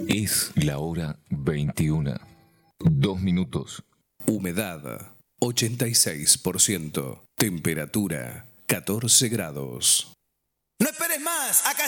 Es la hora 21. 2 minutos. Humedad 86%. Temperatura 14 grados. No esperes más. Acá